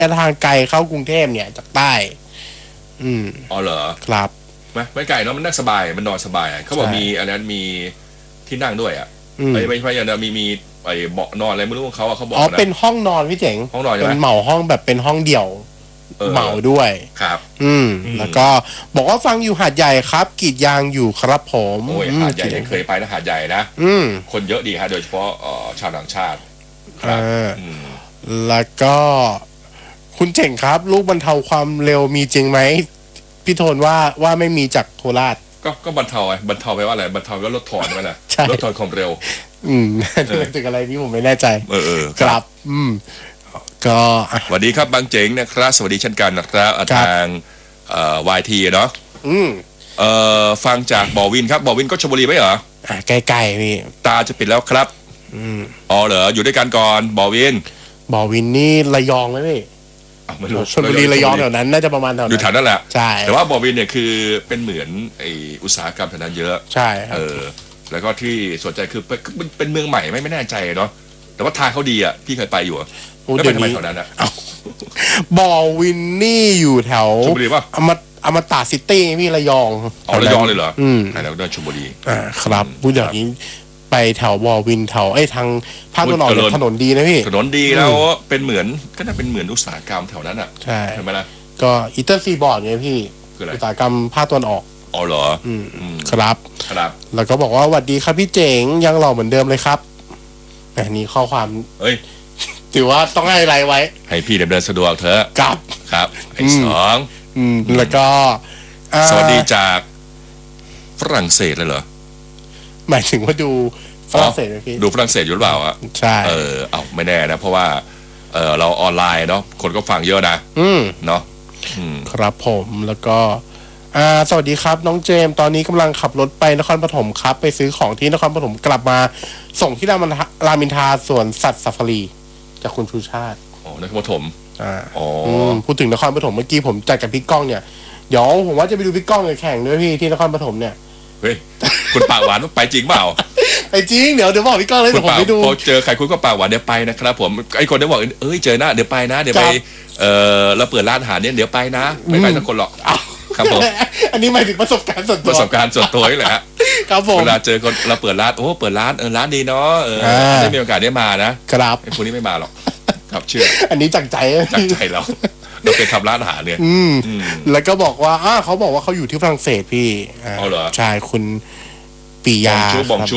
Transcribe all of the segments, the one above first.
ทางไกลเข้ากรุงเทพเนี่ยจากใต้อ๋อเหรอครับไม่ไกลเนาะมันนั่งสบายมันนอนสบายเขาบอกมีอะไรมีที่นั่งด้วยอ่ะไม่อย่างนั้นมีไอ้เบาะนอนอะไรไม่รู้ของเขาเขาบอกนะเป็นห้องนอนพี่เจ๋งห้องนอนเป็นเหมาห้องแบบเป็นห้องเดี่ยวเหมาด้วยครับแล้วก็บอกว่าฟังอยู่หาดใหญ่ครับกรีดยางอยู่ครับผมโอ้ยหาดใหญ่ยังเคยไปนะหาดใหญ่นะคนเยอะดีฮะโดยเฉพาะชาวต่างชาติแล้วก็คุณเจ๋งครับลูกบรรเทาความเร็วมีจริงไหมพี่โทนว่าไม่มีจากโคราชก็บรรเทาไงบรรเทาไปว่าอะไรบรรเทาก็ลดทอนไปนะลดทอนความเร็วถึงอะไรพี่ผมไม่แน่ใจครับก็สวัสดีครับบางเจ๋งนะครับสวัสดีเช่นกันนะครับทางYT เนาะฟังจากบอวินครับบอวินก็ชลบุรีไหมเหรอใกล้ๆพี่ตาจะปิดแล้วครับอ๋อเหรออยู่ด้วยกันก่อนบอวินนี่ระยองไหมพี่ชลบุรีระยองแถวนั้นน่าจะประมาณแถวนั้นอยู่แถวนั้นแหละใช่แต่ว่าบอวินเนี่ยคือเป็นเหมือนไออุตสาหกรรมแถวนั้นเยอะใช่แล้วก็ที่สนใจคือเป็นเมืองใหม่ไม่แน่ใจเนาะแต่ว่าทางเขาดีอ่ะพี่เคยไปอยู่แล้วไปทำไมแถวนั้นอ่ะบอวินนี่อยู่แถวชลบุรีป่ะอมตะซิตี้พี่ระยองระยองเลยเหรอแล้วก็ชลบุรีครับพูดอย่างนี้ไปแถวบอวินแถวทางภาคตะวันออกถนนดีนะพี่ถนนดีแล้วเป็นเหมือนก็น่าเป็นเหมือนอุตสาหกรรมแถวนั้นอ่ะใช่ใช่ไหมล่ะก็อีเตอร์ซีบอร์ดไงพี่อุตสาหกรรมภาคตะวันออกอ๋อเหรอครับแล้วก็บอกว่าสวัสดีครับพี่เจ๋งยังหล่อเหมือนเดิมเลยครับอันนี้ข้อความถือว่าต้องให้ไลน์ไว้ให้พี่เดินสะดวกเถอะครับไอ้สองแล้วก็สวัสดีจากฝรั่งเศสเลยเหรอหมายถึงว่าดูฝรั่งเศสไหมพี่ดูฝรั่งเศสอยู่หรือเปล่าอ่ะใช่เอาไม่แน่นะเพราะว่าเราออนไลน์เนาะคนก็ฟังเยอะนะเนาะครับผมแล้วก็สวัสดีครับน้องเจมตอนนี้กำลังขับรถไปนครปฐมครับไปซื้อของที่นครปฐมกลับมาส่งที่รามินทราสวนสัตว์ซาฟารีจากคุณชูชาตินครปฐมพูดถึงนครปฐมเมื่อกี้ผมจัดกับพี่ก้องเนี่ยเดี๋ยวผมว่าจะไปดูพี่ก้องแข่งด้วยพี่ที่นครปฐมเนี่ยเฮ้ยคุณปากหวานไปจริงเปล่าไปจริงเดี๋ยวบอกพี่ก้องเลยเดี๋ยวผมไปดูพอเจอใครคุณก็ปากหวานเดี๋ยวไปนะครับผมไอ้คนที่บอกเจอหน้าเดี๋ยวไปนะเดี๋ยวไปเราเปิดร้านอาหารเนี่ยเดี๋ยวไปนะไม่ไปสักคนหรอกครับผมอันนี้หมายถึงประสบการณ์ส่วนตัวนี่แหละฮะครับผมเวลาเจอคนเราเปิดร้านเปิดร้านร้านดีเนาะได้มีโอกาสได้มานะครับไอ้คนนี้ไม่มาหรอกครับเชื่ออันนี้จากใจเราเคยทำร้านอาหารเนี่ยแล้วก็บอกว่าเขาบอกว่าเขาอยู่ที่ฝรั่งเศสพี่เหรอใช่คุณปิยาบอง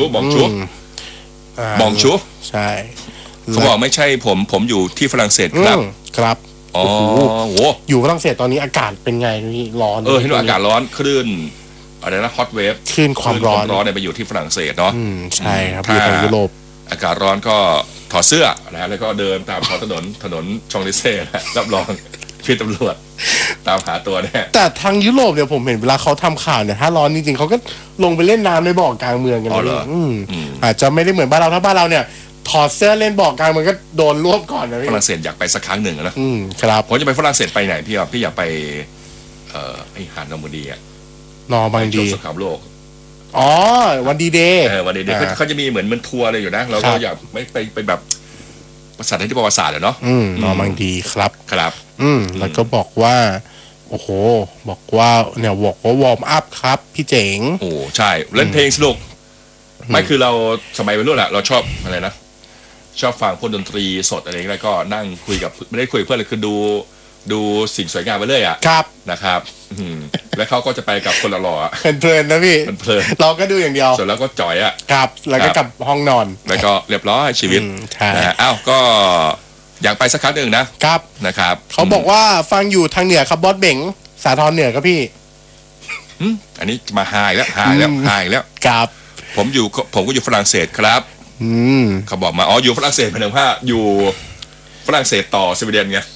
ชูใช่เขาบอกไม่ใช่ผมอยู่ที่ฝรั่งเศสครับอ๋อโหอยู่ฝรั่งเศสตอนนี้อากาศเป็นไงพี่ร้อนเห็นว่าอากาศร้อนคลื่นอะไรนะฮอตเวฟคลื่นความร้อนเนี่ยไปอยู่ที่ฝรั่งเศสเนาะใช่ครับอยู่ทางยุโรปอากาศร้อนก็ถอดเสื้อนะแล้วก็เดินตามถนนชองลิเซ่รับรองพี่ตำรวจตามหาตัวเนี่ยแต่ทางยุโรปเนี่ยผมเห็นเวลาเขาทำข่าวเนี่ยถ้าร้อนจริงๆเขาก็ลงไปเล่นน้ำในบ่อกลางเมืองกันเลยอาจจะไม่ได้เหมือนบ้านเราถ้าบ้านเราเนี่ยถอดเสื้อเล่นบ่อกลางมันก็โดนรวบก่อนนะพี่ฝรั่งเศสอยากไปสักครั้งหนึ่งนะครับผมจะไปฝรั่งเศสไปไหนพี่อยากไปไอหาดนอร์มังดีอะนอร์มังดีสงครามโลกวันดีเดย์วันดีเดย์เขาจะมีเหมือนทัวร์อะไรอยู่นะเราก็อยากไม่ไปแบบประสาทที่ประวัติศาสตร์เนาะนอร์มังดีครับแล้วก็บอกว่าโอ้โหบอกว่าเนี่ยวอร์มอัพครับพี่เจ๋งโอ้ใช่เล่นเพลงสนุกไม่คือเราสมัยวัยรุ่นแหละเราชอบอะไรนะชอบฟังพวกดนตรีสดอะไรแล้วก็นั่งคุยกับไม่ได้คุยเพื่อนเลยคือดูสิ่งสวยงามไปเลยครับนะครับแล้วเขาก็จะไปกับคนหล่อเพลินนะพี่เพลินเราก็ดูอย่างเดียวส่วนแล้วก็จ่อยครับแล้วก็กลับห้องนอนแล้วก็เรียบร้อยชีวิตก็อยากไปสักครั้งหนึ่งนะครับเขาบอกว่าฟังอยู่ทางเหนือครับบอสเบ่งสาทรเหนือครับพี่อันนี้มาหายแล้วครับผมก็อยู่ฝรั่งเศสครับเขาบอกมาอยู่ฝรั่งเศสเป็นว่าอยู่ฝรั่งเศสต่อสวีเดนไง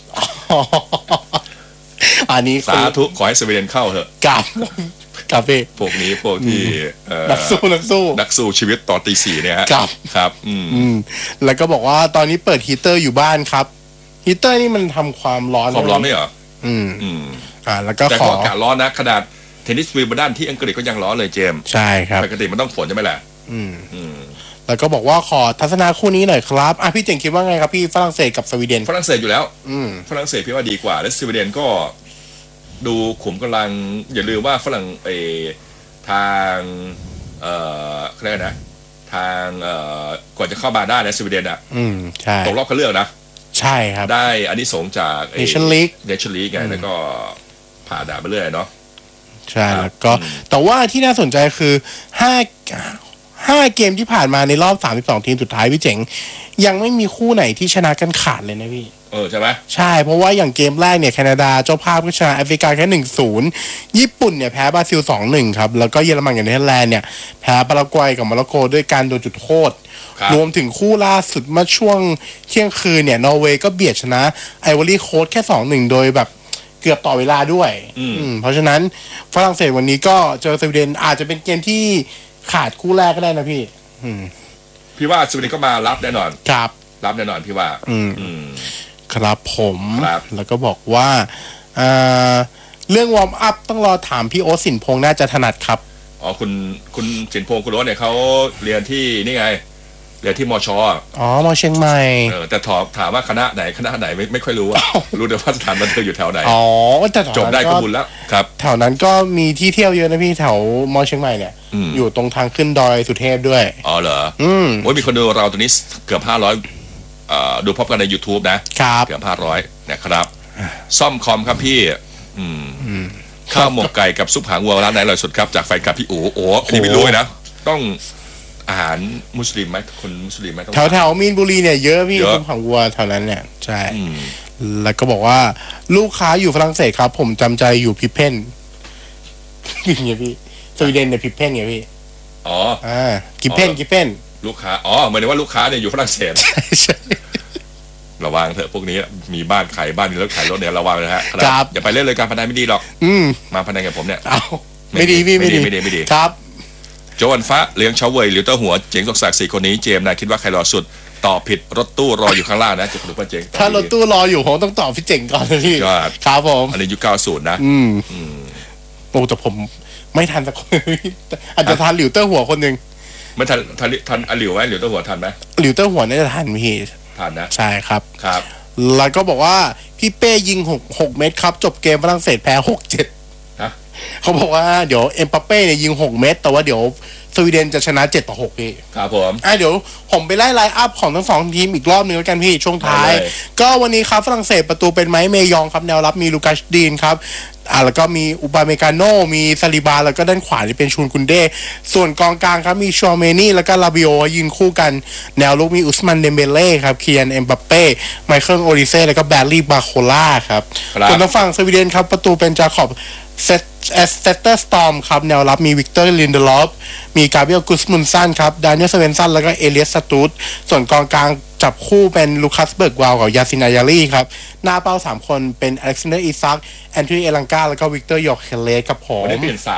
อันนี้สาธุขอให้สวีเดนเข้าเถอะครับพี่พวกที่นักสู้ชีวิตต่อตีสี่เนี่ยครับแล้วก็บอกว่าตอนนี้เปิดฮีเตอร์อยู่บ้านครับฮีเตอร์นี่มันทำความร้อนไม่เหรอแล้วก็แต่อากาศร้อนนะขนาดเทนนิสวิมเบิลดันที่อังกฤษก็ยังร้อนเลยเจมใช่ครับปกติมันต้องฝนใช่ไหมล่ะแล้วก็บอกว่าขอทัศนาคู่นี้หน่อยครับพี่เจ๋งคิดว่าไงครับพี่ฝรั่งเศสกับสวีเดนฝรั่งเศสอยู่แล้วฝรั่งเศสพี่ว่าดีกว่าและสวีเดนก็ดูขุมกำลังอย่าลืมว่าฝรั่งทางเขาเรียกนะทางก่อนจะเข้ามาได้ในสวีเดนใช่ตกรอบคัดเลือกนะใช่ครับได้อานิสงส์จากเนชั่นลีกไงแล้วก็ผ่านด่านไปเรื่อยเนาะใช่แล้วก็แต่ว่าที่น่าสนใจคือ5เกมที่ผ่านมาในรอบ32ทีมสุดท้ายพี่เจ๋งยังไม่มีคู่ไหนที่ชนะกันขาดเลยนะพี่ใช่ไหมใช่เพราะว่าอย่างเกมแรกเนี่ยแคนาดาเจ้าภาพก็ชนะแอฟริกาแค่ 1-0 ญี่ปุ่นเนี่ยแพ้บราซิล 2-1 ครับแล้วก็เยอรมันกับเนเธอร์แลนด์เนี่ยแพ้ปารากวัยกับโมร็อกโกด้วยการโดนจุดโทษรวมถึงคู่ล่าสุดเมื่อช่วงเที่ยงคืนเนี่ยนอร์เวย์ก็เบียดชนะไอวอรี่โค้สแค่ 2-1 โดยแบบเกือบต่อเวลาด้วยเพราะฉะนั้นฝรั่งเศสวันนี้ก็เจอสวีเดนอาจจะเป็นเกมที่ขาดคู่แรกก็ได้นะพี่ว่าสวีเดนก็มารับแน่นอนครับรับแน่นอนพี่ว่าครับผมแล้วก็บอกว่าเรื่องวอร์มอัพต้องรอถามพี่โอ๊ตสินพงษ์น่าจะถนัดครับคุณสินพงษ์คุณโอ๊ตเนี่ยเขาเรียนที่นี่ไงเรียนที่มช. มเชียงใหม่แต่ถามว่าคณะไหนไม่ค่อยรู้รู้แต่ว่าสถานบันเทิงอยู่แถวไหนแต่จบได้ก็บุญแล้วครับแถวนั้นก็มีที่เที่ยวเยอะนะพี่แถวมเชียงใหม่เนี่ยอยู่ตรงทางขึ้นดอยสุเทพด้วยเหรอมีคนดูเราตัวนี้เกือบ500ดูพบกันใน YouTube นะครับเกือบ500นะครับซ่อมคอมครับพี่ข้าวหมกไก่กับซุปหางวัวร้านไหนอร่อยสุดครับจากแฟนคลับพี่โอ้อันนี้ไม่รู้นะต้องอาหารมุสลิมไหมคนมุสลิมไหมแถวมีนบุรีเนี่ยเยอะพี่ซุปหางวัวแถวนั้นเนี่ยใช่แล้วก็บอกว่าลูกค้าอยู่ฝรั่งเศสครับผมจำใจอยู่พิเพนอย่างเงี้ยพี่สวีเดนเนี่ยพิเพนไงพี่กิเพนลูกค้าหมายถึงว่าลูกค้าเนี่ยอยู่ฝรั่งเศสระวังเถอะพวกนี้มีบ้านขายบ้านมีรถขายรถเนี่ยระวังนะฮะครับอย่าไปเล่นเลยการพนันไม่ดีหรอกมาพนันกับผมเนี่ยไม่ดีพี่ไม่ดีครับโจวันฟ้าเลี้ยงเฉาเว่ยหรือเต้าหัวเจ๋งสกศักดิ์4คนนี้เจมส์นายคิดว่าใครรอสุดตอบผิดรถตู้รออยู่ข้างล่างนะจะดูว่าเจ๋งถ้ารถตู้รออยู่ผมต้องตอบพี่เจ๋งก่อนเลยพี่ครับผมอันนี้ยุค90นะแต่ผมไม่ทันสักคนอาจจะทันหลิวเต้าหัวคนหนึ่งไม่ทันหลิวไหมหลิวเต้าหัวทันไหมหลิวเต้าหัวน่าจะทันพี่ทันนะใช่ครับครับแล้วก็บอกว่าพี่เป้ยิง6เม็ดครับจบเกมฝรั่งเศสแพ้ 6-7เขาบอกว่าเดี๋ยวเอ็มบัปเป้เนี่ยยิง6เม็ดแต่ว่าเดี๋ยวสวีเดนจะชนะ7-6พี่ครับผมเดี๋ยวผมไปไล่ไลน์อัพของทั้งสองทีมอีกรอบนึงแล้วกันพี่ช่วงท้ายก็วันนี้ครับฝรั่งเศสประตูเป็นไมค์เมยองครับแนวรับมีลูกัสดีนครับแล้วก็มีอุบาเมกาโนมีซาลิบาแล้วก็ด้านขวาที่เป็นชูนกุนเดส่วนกองกลางครับมีชอเมนี่แล้วก็ลาบิโอยืนคู่กันแนวลุกมีอุสมันเดมเบเล่ครับเคียนเอ็มบัปเป้ไมเคิลโอริเซ่แล้วก็แบร์รี่บาโคล่าครับส่วนทางฝั่งสวีเดนครับประตูเป็นจาคอบเซตเตอร์สตอร์มครับแนวรับมีวิกเตอร์ลินเดลอฟมีกาเบรียลกุสมุนซันครับดานิเอลเซเวนซันแล้วก็เอเลียสสตูดส่วนกองกลางจับคู่เป็นลูคัสเบิร์กวาลกับยาซินายารีครับหน้าเป้า3คนเป็นอเล็กซานเดอร์อิซักแอนโทนีเอลังกาแล้วก็วิกเตอร์ยอร์เคเลสครับผมวันนี้เปลี่ยน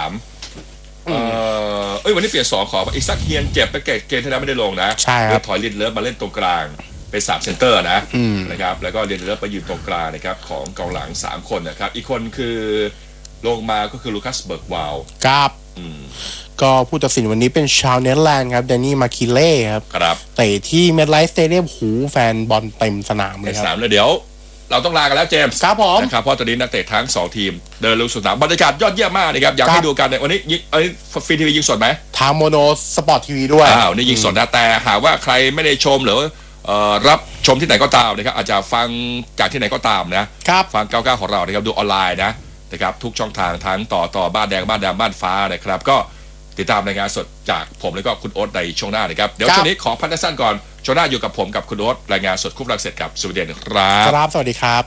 3วันนี้เปลี่ยน2ขออิซักเฮียนเจ็บไปเกมที่แล้วไม่ได้ลงนะใช่ครับถอยลินเลิฟมาเล่นตรงกลางเป็น3เซนเตอร์นะครับแล้วก็ลินเลิฟไปยืนตรงกลางนะครับของกองหลัง3คนนะครับอีกคนคือลงมาก็คือลูคัสเบิร์กวาลครับก็ผู้ตัดสินวันนี้เป็นชาวเนเธอร์แลนด์ครับแดนนี่มาคิเล่ครับเตะที่เมดไลฟ์สเตเดียมหูแฟนบอลเต็มสนามเลยครับเดี๋ยวเราต้องลากันแล้วเจมส์ครับผมนะครับเพราะตอนนี้นักเตะทั้ง2ทีมเดินลงสนามบรรยากาศยอดเยี่ยมมากนะครับอยากให้ดูกันในวันนี้ฟรีทีวียิงสดไหมทางโมโนสปอร์ตทีวีด้วยนี่ยิงสดนะแต่หากว่าใครไม่ได้ชมหรือรับชมที่ไหนก็ตามนะครับอาจจะฟังจากที่ไหนก็ตามนะครับฟัง99ของเรานะครับดูออนไลน์นะครับทุกช่องทางทั้งต่อบ้านแดงบ้านดำบ้านฟ้านะครับก็ติดตามรายงานสดจากผมแล้วก็คุณโอ๊ตในช่วงหน้านะครับเดี๋ยวช่วงนี้ขอพักสั้นก่อนช่วงหน้าอยู่กับผมกับคุณโอ๊ตรายงานสดคู่ฝรั่งเศสกับสวีเดนครับสวัสดีครับ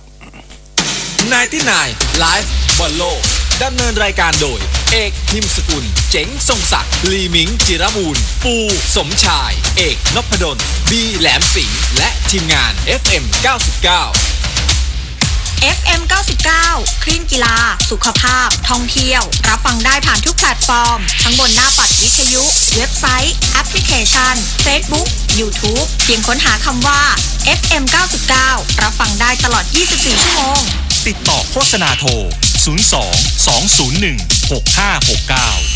99 Live บอลโลกดำเนินรายการโดยเอกพิมพ์สกุลเจ๋งทรงศักดิ์ลีมิงจิรมูลปูสมชายเอกนพดลบีแหลมสิงห์และทีมงาน FM 99 FM 99 คลื่นกีฬาสุขภาพท่องเที่ยวรับฟังได้ผ่านทุกแพลตฟอร์มทั้งบนหน้าปัดวิทยุเว็บไซต์แอปพลิเคชัน Facebook YouTube เพียงค้นหาคำว่า FM 99รับฟังได้ตลอด24ชั่วโมงติดต่อโฆษณาโทร02 201 6569